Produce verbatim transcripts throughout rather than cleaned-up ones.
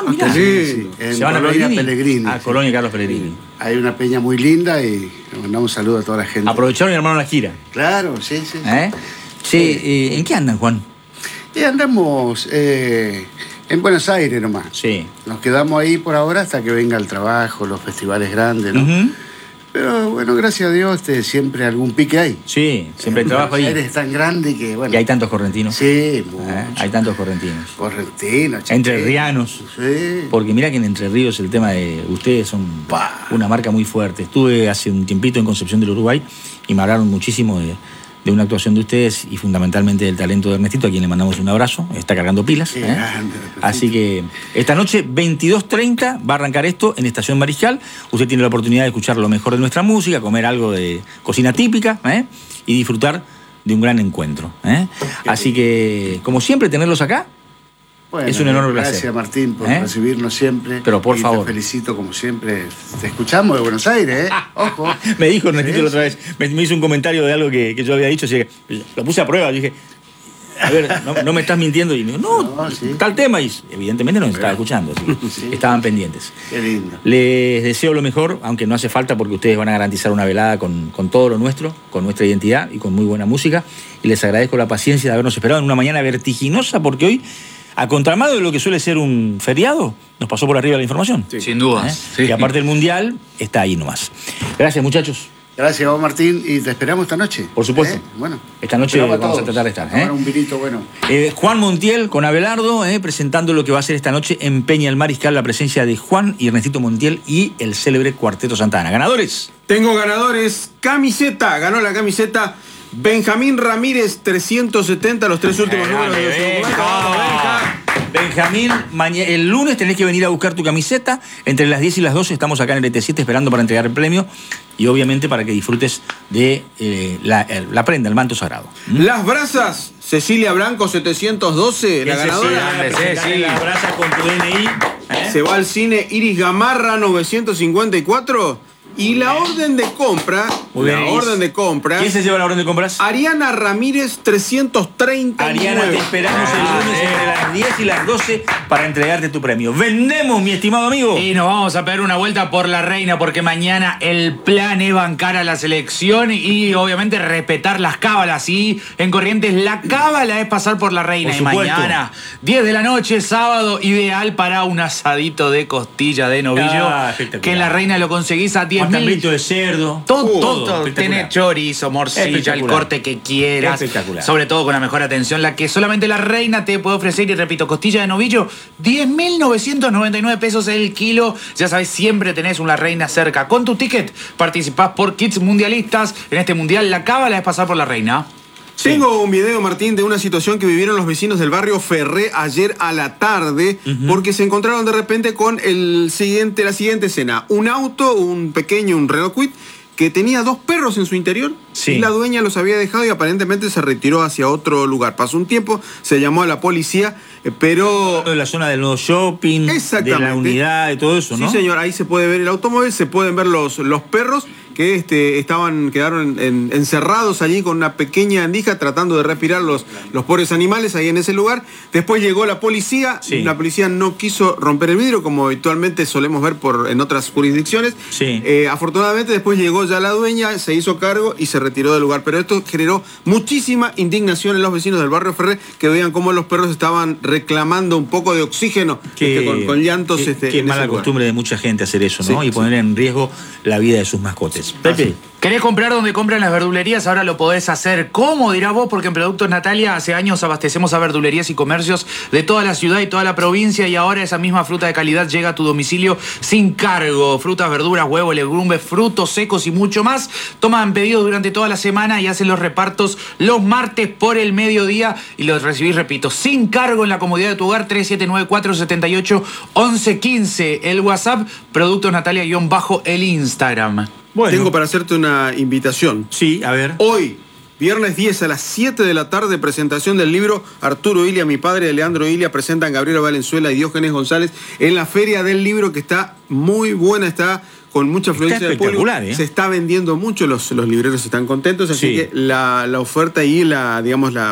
Ah, mirá. Sí, sí, en ¿Se van a Colonia Pellegrini? Pellegrini. Ah, Colonia Carlos Pellegrini. Hay una peña muy linda y le mandamos un saludo a toda la gente. Aprovecharon y armaron la gira. Claro, sí, sí. ¿Eh? Sí, eh, ¿en qué andan, Juan? Y andamos eh, en Buenos Aires nomás. Sí. Nos quedamos ahí por ahora hasta que venga el trabajo, los festivales grandes, ¿no? Uh-huh. Pero bueno, gracias a Dios este, siempre algún pique hay. Sí, siempre hay trabajo ahí. Buenos Aires es tan grande que, bueno... Y hay tantos correntinos. Sí, mucho. ¿Eh? Hay tantos correntinos. Correntinos, Entrerrianos. Sí. Porque mirá que en Entre Ríos el tema de ustedes son Pa. una marca muy fuerte. Estuve hace un tiempito en Concepción del Uruguay y me hablaron muchísimo de, de una actuación de ustedes y fundamentalmente del talento de Ernestito, a quien le mandamos un abrazo. Está cargando pilas. Qué ¿eh? grande, Así que esta noche, veintidós treinta, va a arrancar esto en Estación Mariscal. Usted tiene la oportunidad de escuchar lo mejor de nuestra música, comer algo de cocina típica, ¿eh? y disfrutar de un gran encuentro. ¿eh? Así que, como siempre, tenerlos acá Bueno, es un enorme gracias, placer. Martín, por ¿Eh? recibirnos siempre. Pero por y favor. Te felicito como siempre. Te escuchamos de Buenos Aires, ¿eh? Ojo. Me dijo Ernestito ¿Sí? la otra vez, me, me hizo un comentario de algo que, que yo había dicho, así que lo puse a prueba, dije, a ver, no, no me estás mintiendo. Y me dijo, no, No, sí. tal tema. Y evidentemente nos estaba escuchando, así que Sí. estaban pendientes. Qué lindo. Les deseo lo mejor, aunque no hace falta porque ustedes van a garantizar una velada con, con todo lo nuestro, con nuestra identidad y con muy buena música. Y les agradezco la paciencia de habernos esperado en una mañana vertiginosa, porque hoy, a contramano de lo que suele ser un feriado, nos pasó por arriba la información. Sí. Sin duda. ¿Eh? Sí. Y aparte el Mundial está ahí nomás. Gracias, muchachos. Gracias a vos, Martín, y te esperamos esta noche. Por supuesto. ¿Eh? Bueno. Esta noche esperamos vamos a todos. tratar de estar, Tomar ¿eh? un vinito bueno. Eh, Juan Montiel con Abelardo, eh, presentando lo que va a ser esta noche en Peña el Mariscal, la presencia de Juan y Ernestito Montiel y el célebre Cuarteto Santana. ¿Ganadores? Tengo ganadores. Camiseta. Ganó la camiseta Benjamín Ramírez, trescientos setenta, los tres últimos Eh, números dale, de los Benja. documentos. Vamos, Benja. Benjamín, maña- el lunes tenés que venir a buscar tu camiseta. Entre las diez y las doce estamos acá en el E T siete esperando para entregar el premio y obviamente para que disfrutes de eh, la, eh, la prenda, el manto sagrado. Las brasas. Cecilia Blanco, setecientos doce, la Ese ganadora. sí, presentarle la brasa con tu D N I. ¿eh? Se va al cine Iris Gamarra, novecientos cincuenta y cuatro. Y la orden de compra, Muy bien, la Iris. orden de compra, ¿Quién se lleva la orden de compras? Ariana Ramírez, trescientos treinta y nueve. Ariana, te esperamos el lunes entre las diez y las doce para entregarte tu premio. ¡Vendemos, mi estimado amigo! Y nos vamos a pegar una vuelta por la reina porque mañana el plan es bancar a la selección y obviamente respetar las cábalas. Y en Corrientes la cábala es pasar por la reina. Por Y supuesto. mañana, diez de la noche, sábado, ideal para un asadito de costilla de novillo. Ah, espectacular. Que en la reina lo conseguís a diez Con mil. tambrito de cerdo. Todo, Uh, todo, todo. espectacular. Tenés chorizo, morcilla, el Espectacular. corte que quieras. Espectacular. Sobre todo con la mejor atención, la que solamente la reina te puede ofrecer. Y repito, costilla de novillo, diez mil novecientos noventa y nueve pesos el kilo. Ya sabes, siempre tenés una reina cerca. Con tu ticket participás por Kits Mundialistas. En este mundial, la cábala es pasar por la reina. Tengo un video, Martín, de una situación que vivieron los vecinos del barrio Ferré ayer a la tarde, uh-huh. porque se encontraron de repente con el siguiente, la siguiente escena. Un auto, un pequeño, un Renault Kwid, que tenía dos perros en su interior, sí. y la dueña los había dejado y aparentemente se retiró hacia otro lugar. Pasó un tiempo, se llamó a la policía, eh, pero... De la zona del nuevo shopping, de la unidad, de todo eso, ¿no? Sí, señor, ahí se puede ver el automóvil, se pueden ver los, los perros que este, estaban, quedaron en, encerrados allí con una pequeña endija tratando de respirar los, los pobres animales ahí en ese lugar. Después llegó la policía, sí. la policía no quiso romper el vidrio como habitualmente solemos ver por, en otras jurisdicciones. Sí. Eh, afortunadamente después llegó ya la dueña, se hizo cargo y se retiró del lugar. Pero esto generó muchísima indignación en los vecinos del barrio Ferré que veían cómo los perros estaban reclamando un poco de oxígeno que, este, con, con llantos. Qué, este, qué en mala ese lugar. costumbre de mucha gente hacer eso, ¿no? Sí, y poner sí. en riesgo la vida de sus mascotas. Pepe. ¿Querés comprar donde compran las verdulerías? Ahora lo podés hacer. ¿Cómo? Dirás vos, porque en Productos Natalia hace años abastecemos a verdulerías y comercios de toda la ciudad y toda la provincia y ahora esa misma fruta de calidad llega a tu domicilio sin cargo. Frutas, verduras, huevos, legumbres, frutos secos y mucho más. Toman pedidos durante toda la semana y hacen los repartos los martes por el mediodía y los recibís, repito, sin cargo en la comodidad de tu hogar. Tres siete nueve cuatro siete ocho once quince el WhatsApp, Productos Natalia guión bajo el Instagram. Bueno. Tengo para hacerte una invitación. Sí, a ver. Hoy, viernes diez a las siete de la tarde, presentación del libro Arturo Ilia, mi padre de Leandro Ilia, presentan Gabriela Valenzuela y Diógenes González en la Feria del Libro, que está muy buena, está con mucha afluencia de público. ¿eh? Se está vendiendo mucho, los, los libreros están contentos, así sí. que la, la oferta y la, digamos, la,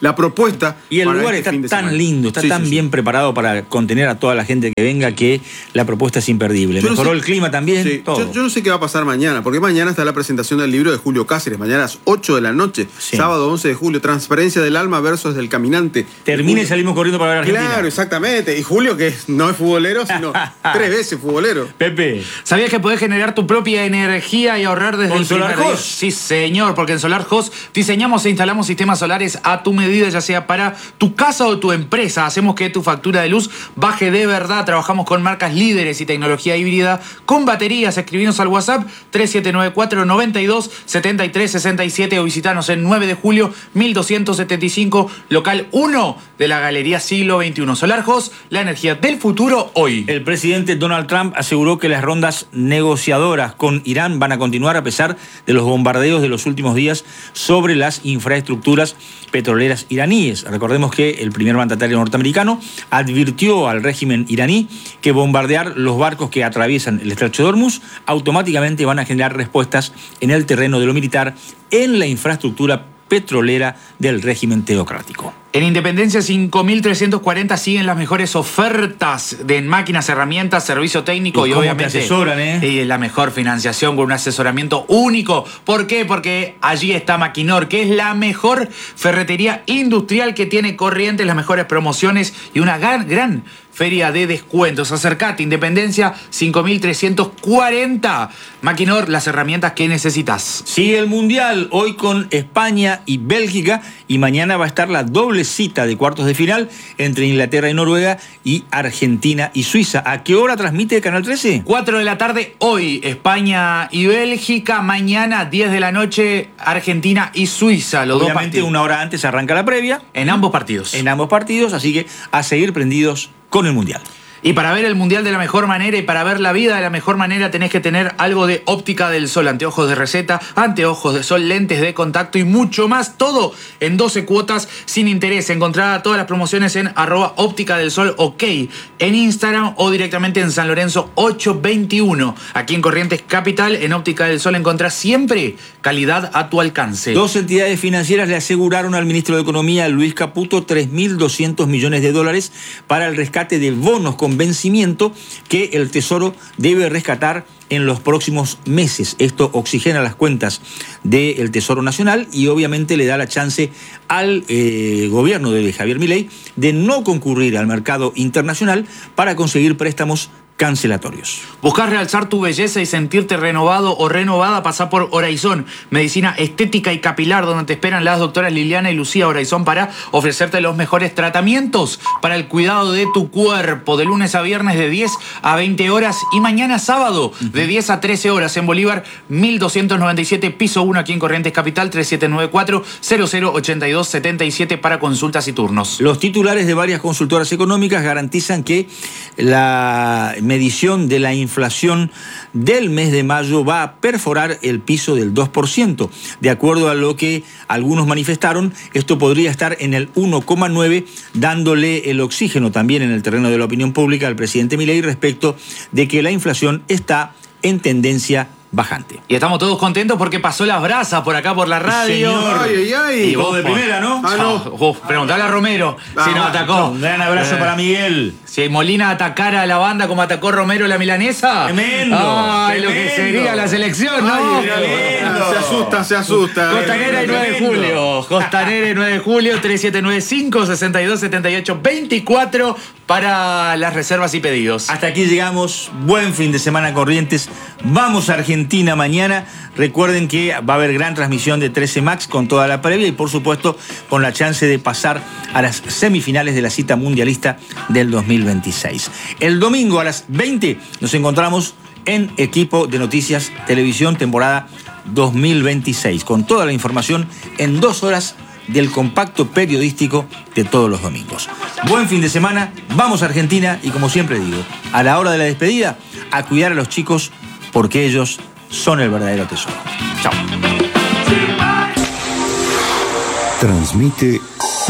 la propuesta. Y el para lugar este está fin de tan semana. lindo, está Sí, tan sí, sí. bien preparado para contener a toda la gente que venga que la propuesta es imperdible. Yo no Mejoró sé- el clima también, Sí, todo. Yo, yo no sé qué va a pasar mañana, porque mañana está la presentación del libro de Julio Cáceres, mañana a las ocho de la noche, Sí. sábado once de julio, Transparencia del Alma versus del Caminante. Termina y Julio- salimos corriendo para ver a Argentina. Claro, exactamente. Y Julio, que no es futbolero, sino tres veces futbolero. Pepe. ¿Sabías que podés generar tu propia energía y ahorrar desde ¿Con el primer SolarHost? día? Sí, señor, porque en SolarHost diseñamos e instalamos sistemas solares a tu medida, ya sea para tu casa o tu empresa. Hacemos que tu factura de luz baje de verdad. Trabajamos con marcas líderes y tecnología híbrida con baterías. Escribinos al WhatsApp tres siete nueve cuatro, noventa y dos, setenta y tres sesenta y siete o visitanos en nueve de julio mil doscientos setenta y cinco, local uno de la Galería Siglo veintiuno. SolarHost, la energía del futuro hoy. El presidente Donald Trump aseguró que las rondas negociadoras con Irán van a continuar a pesar de los bombardeos de los últimos días sobre las infraestructuras petroleras iraníes. Recordemos que el primer mandatario norteamericano advirtió al régimen iraní que bombardear los barcos que atraviesan el estrecho de Hormuz automáticamente van a generar respuestas en el terreno de lo militar en la infraestructura petrolera del régimen teocrático. En Independencia cinco mil trescientos cuarenta siguen las mejores ofertas de máquinas, herramientas, servicio técnico Y y, cómo te obviamente asesoran, ¿eh? y la mejor financiación con un asesoramiento único. ¿Por qué? Porque allí está Maquinor, que es la mejor ferretería industrial que tiene Corrientes, las mejores promociones y una gran, gran feria de descuentos. Acercate, Independencia cinco mil trescientos cuarenta. Maquinor, las herramientas que necesitas. Sigue el Mundial, hoy con España y Bélgica, y mañana va a estar la doble cita de cuartos de final entre Inglaterra y Noruega y Argentina y Suiza. ¿A qué hora transmite Canal trece? cuatro de la tarde hoy, España y Bélgica. Mañana, diez de la noche, Argentina y Suiza. Los dos Obviamente partidos. una hora antes arranca la previa En ambos partidos. en ambos partidos, así que a seguir prendidos con el Mundial. Y para ver el Mundial de la mejor manera y para ver la vida de la mejor manera tenés que tener algo de Óptica del Sol, anteojos de receta, anteojos de sol, lentes de contacto y mucho más, todo en doce cuotas sin interés. Encontrá todas las promociones en arroba Óptica del Sol OK, en Instagram o directamente en San Lorenzo ochocientos veintiuno. Aquí en Corrientes Capital, en Óptica del Sol encontrás siempre calidad a tu alcance. Dos entidades financieras le aseguraron al ministro de Economía, Luis Caputo, tres mil doscientos millones de dólares para el rescate de bonos con vencimiento que el Tesoro debe rescatar en los próximos meses. Esto oxigena las cuentas del Tesoro Nacional y obviamente le da la chance al eh, gobierno de Javier Milei de no concurrir al mercado internacional para conseguir préstamos cancelatorios. ¿Buscás realzar tu belleza y sentirte renovado o renovada? Pasá por Horizon, medicina estética y capilar, donde te esperan las doctoras Liliana y Lucía Horizon para ofrecerte los mejores tratamientos para el cuidado de tu cuerpo, de lunes a viernes de diez a veinte horas y mañana sábado de diez a trece horas en Bolívar mil doscientos noventa y siete, piso uno, aquí en Corrientes Capital. Tres siete nueve cuatro, cero cero ocho dos siete siete para consultas y turnos. Los titulares de varias consultoras económicas garantizan que la medición de la inflación del mes de mayo va a perforar el piso del dos por ciento. De acuerdo a lo que algunos manifestaron, esto podría estar en el uno coma nueve, dándole el oxígeno también en el terreno de la opinión pública al presidente Milei respecto de que la inflación está en tendencia bajante. Y estamos todos contentos porque pasó las brasas por acá por la radio. Señor. Ay, ay, ay. Y vos de primera, ¿no? Ah, no. Oh, preguntale a Romero Ah, si nos atacó. Un gran abrazo Eh, para Miguel. Si Molina atacara a la banda como atacó Romero la milanesa. Tremendo, Ay, lo que tremendo. sería la selección, ¿no? Ay, tremendo. se asusta, se asusta. Costanera y nueve de Tremendo. julio. Costanera y nueve de julio, tres siete nueve cinco, seis dos siete ocho dos cuatro para las reservas y pedidos. Hasta aquí llegamos. Buen fin de semana, Corrientes. Vamos a Argentina mañana. Recuerden que va a haber gran transmisión de trece Max con toda la previa y, por supuesto, con la chance de pasar a las semifinales de la cita mundialista del dos mil veintiséis. El domingo a las veinte nos encontramos en Equipo de Noticias Televisión, temporada dos mil veintiséis, con toda la información en dos horas del compacto periodístico de todos los domingos. Buen fin de semana, vamos a Argentina y, como siempre digo, a la hora de la despedida, a cuidar a los chicos porque ellos son el verdadero tesoro. Chao. Transmite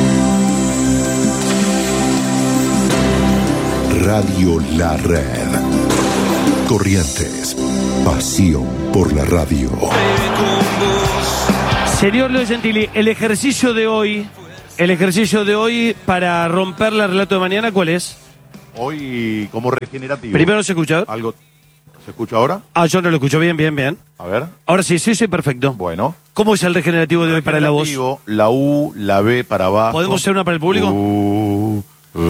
Radio La Red. Corrientes, pasión por la radio. Señor Leo Gentili, el ejercicio de hoy el ejercicio de hoy para romper la relato de mañana, ¿cuál es? Hoy, como regenerativo. Primero se escucha. Algo. ¿Se escucha ahora? Ah, yo no lo escucho bien, bien, bien. A ver. Ahora sí, sí, sí, perfecto. Bueno. ¿Cómo es el regenerativo de hoy para la voz? La U, la B para abajo. ¿Podemos hacer una para el público? Uh, uh,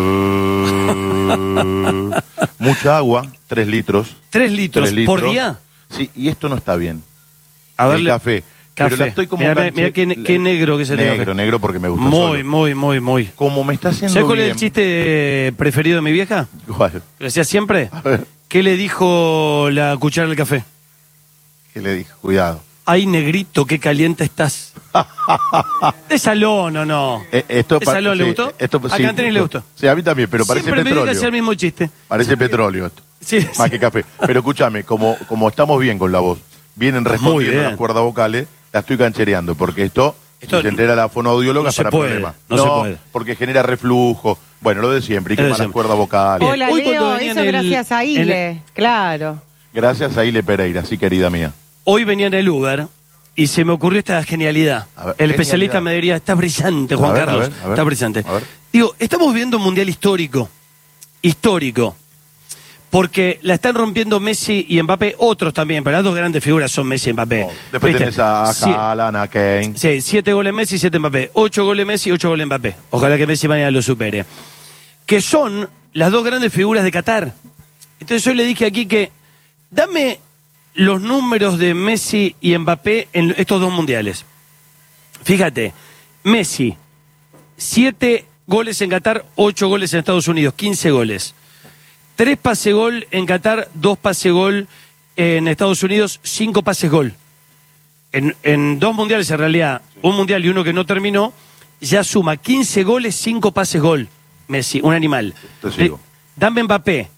mucha agua, tres litros. ¿Tres litros, Tres litros por día? Sí, y esto no está bien. A ver, el café. Café. Pero la estoy como Mira, enganché- mira qué, qué negro que se le Negro, negro porque me gusta Muy, solo. muy, muy, muy. Como me está haciendo ¿Sabes cuál es bien. el chiste preferido de mi vieja? ¿Cuál? ¿Lo hacía siempre? A ver, ¿Qué le dijo la cuchara del café? ¿qué le dije? Cuidado. Ay, negrito, qué caliente estás. ¿De salón o no? Eh, esto ¿De pa- salón le sí, gustó? Esto, A sí, Cantini le gustó. Sí, a mí también, pero parece Siempre me petróleo. dedica a hacer el mismo chiste. Parece petróleo esto. Sí, Más sí. que café. Pero escúchame, como, como estamos bien con la voz, vienen respondiendo bien. las cuerdas vocales, la estoy canchereando, porque esto, Esto si se entera la fonoaudióloga no se para puede, problemas. no se puede. porque genera reflujo. Bueno, lo de siempre, y Lo de quema las siempre. cuerdas vocales. Hola, Hoy cuando Leo, venía eso en el- gracias a en Ile, el- claro. Gracias a Ile Pereira, sí, querida mía. Hoy venía en el Uber y se me ocurrió esta genialidad. A ver, el genialidad. especialista me diría, está brillante, Juan A ver, a Carlos. ver, a ver, está brillante. a ver. Digo, estamos viviendo un mundial histórico. Histórico. Porque la están rompiendo Messi y Mbappé, otros también, pero las dos grandes figuras son Messi y Mbappé. Oh, después ¿Viste? tenés a Sí. Haaland, a Kane. Sí, siete goles Messi, siete Mbappé. Ocho goles Messi, ocho goles Mbappé. Ojalá que Messi mañana lo supere. Que son las dos grandes figuras de Qatar. Entonces yo le dije aquí que dame los números de Messi y Mbappé en estos dos mundiales. Fíjate, Messi, siete goles en Qatar, ocho goles en Estados Unidos, quince goles. Tres pase gol en Qatar, dos pase gol en Estados Unidos, cinco pases gol. En, en dos mundiales, en realidad, un mundial y uno que no terminó, ya suma quince goles, cinco pases gol. Messi, un animal. Te sigo. Eh, Dame Mbappé.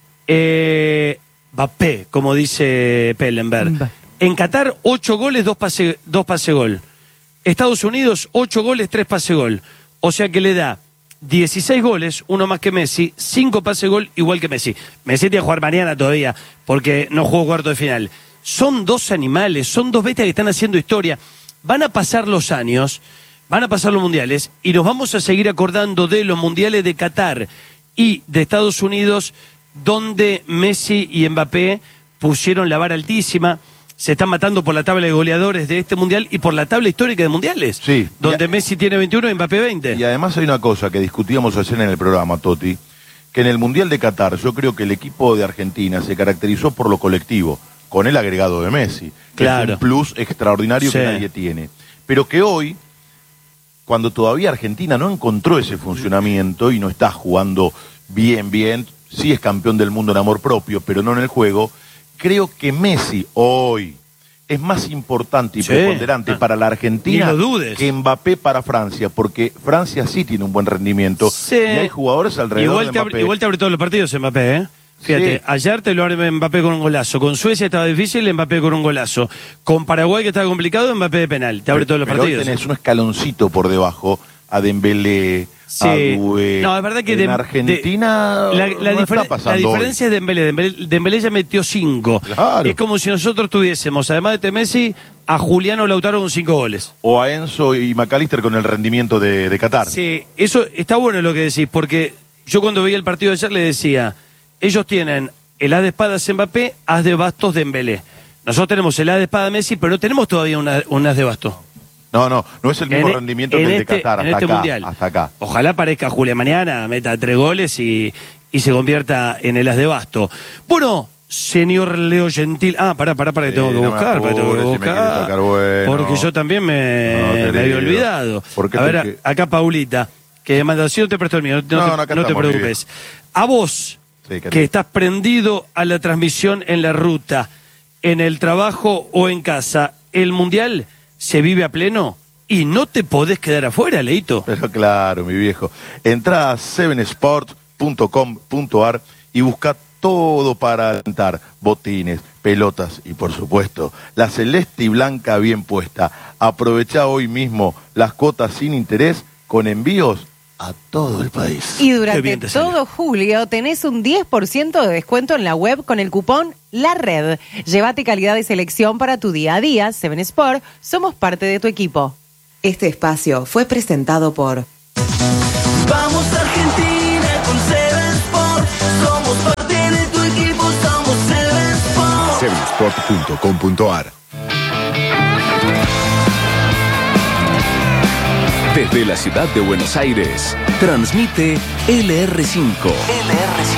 Eh, Mbappé, como dice Pellenberg. Mbappé. En Qatar, ocho goles, dos pase, dos pase gol. Estados Unidos, ocho goles, tres pase gol. O sea que le da dieciséis goles, uno más que Messi, cinco pase gol, igual que Messi. Messi tiene que jugar mañana todavía, porque no jugó cuarto de final. Son dos animales, son dos bestias que están haciendo historia. Van a pasar los años, van a pasar los mundiales, y nos vamos a seguir acordando de los mundiales de Qatar y de Estados Unidos, donde Messi y Mbappé pusieron la vara altísima. Se están matando por la tabla de goleadores de este mundial y por la tabla histórica de mundiales. Sí. Donde Y a- Messi tiene veintiuno y Mbappé veinte. Y además hay una cosa que discutíamos ayer en el programa, Toti, que en el Mundial de Qatar yo creo que el equipo de Argentina se caracterizó por lo colectivo, con el agregado de Messi, que Claro. es un plus extraordinario Sí. que nadie tiene. Pero que hoy, cuando todavía Argentina no encontró ese funcionamiento y no está jugando bien, bien, sí es campeón del mundo en amor propio, pero no en el juego, creo que Messi hoy es más importante y Sí. preponderante Ah. para la Argentina Ni lo dudes. que Mbappé para Francia, porque Francia sí tiene un buen rendimiento Sí. y hay jugadores alrededor Igual de te, abre, Mbappé. igual te abre todos los partidos Mbappé, ¿eh? Fíjate, Sí. ayer te lo abre Mbappé con un golazo. Con Suecia estaba difícil, Mbappé con un golazo. Con Paraguay, que estaba complicado, Mbappé de penal. Te abre todos los Pero hoy partidos. tenés un escaloncito por debajo a Dembélé, Sí. a Doué. No, es verdad que en de- Argentina de- la, la no diferen- está pasando la hoy. diferencia es Dembélé. Dembélé. Dembélé ya metió cinco. Claro. Es como si nosotros tuviésemos, además de Messi, a Juliano Lautaro con cinco goles. O a Enzo y McAllister con el rendimiento de, de Qatar. Sí, eso está bueno lo que decís, porque yo cuando veía el partido de ayer le decía, ellos tienen el as de espadas Mbappé, as de bastos Dembélé. Nosotros tenemos el as de espada Messi, pero no tenemos todavía una- un as de bastos. No, no, no es el mismo En e- rendimiento en que el este- de Qatar, en hasta este acá, mundial. hasta acá. Ojalá aparezca Julia mañana, meta tres goles y, y se convierta en el as de basto. Bueno, señor Leo Gentil. Ah, pará, pará, pará, que Sí, tengo que no me buscar, pará, tengo que apures, si me buscar. quieres sacar bueno. Porque yo también me, No, me había querido. olvidado. ¿Por qué A te ver, que- acá Paulita, que manda, si no te presto el mío, no, te- No, no no, acá te estamos, mi preocupes. A vos, Sí, querido. que estás prendido a la transmisión en la ruta, en el trabajo o en casa, el Mundial se vive a pleno y no te podés quedar afuera, Leito. Pero claro, mi viejo. Entrá a seven sport punto com punto a r y busca todo para alentar. Botines, pelotas y, por supuesto, la celeste y blanca bien puesta. Aprovechá hoy mismo las cuotas sin interés con envíos a todo el país. Y Qué durante bien te salió. todo julio tenés un diez por ciento de descuento en la web con el cupón La Red. Llévate calidad de selección para tu día a día. Seven Sport, somos parte de tu equipo. Este espacio fue presentado por... Vamos Argentina con Seven Sport. Somos parte de tu equipo, somos Seven Sport. seven sport punto com punto a r. Desde la ciudad de Buenos Aires, transmite L R cinco. L R cinco.